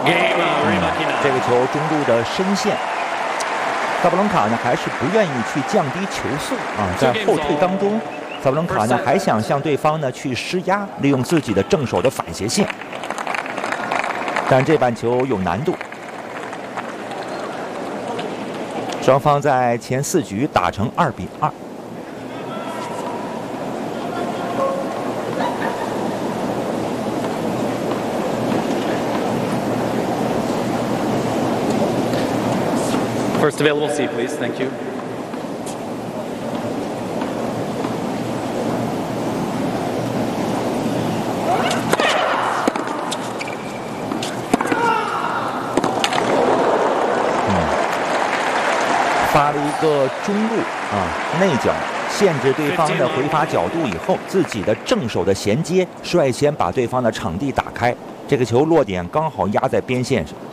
这个球中路的深线，萨布伦卡呢还是不愿意去降低球速啊，在后退当中，萨布伦卡呢还想向对方呢去施压，利用自己的正手的反斜线，但这板球有难度。双方在前4局打成2比2。 First available seat, please. Thank you. -发了一个中路啊，内角限制对方的回罚角度以后，自己的正手的衔接率先把对方的场地打开，这个球落点刚好压在边线上。